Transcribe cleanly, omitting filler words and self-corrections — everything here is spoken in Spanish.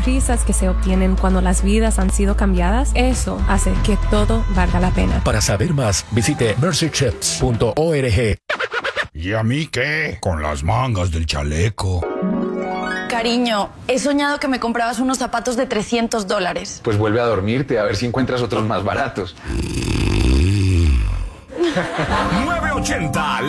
sonrisas que se obtienen cuando las vidas han sido cambiadas, eso hace que todo valga la pena. Para saber más, visite mercychips.org. ¿Y a mí qué? Con las mangas del chaleco. Cariño, he soñado que me comprabas unos zapatos de $300. Pues vuelve a dormirte, a ver si encuentras otros más baratos. 980